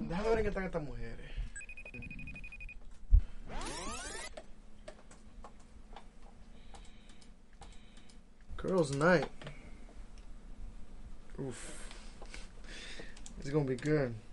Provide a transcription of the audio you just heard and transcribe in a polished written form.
Déjame ver en qué están estas mujeres. Girls' night. Oof. It's gonna be good.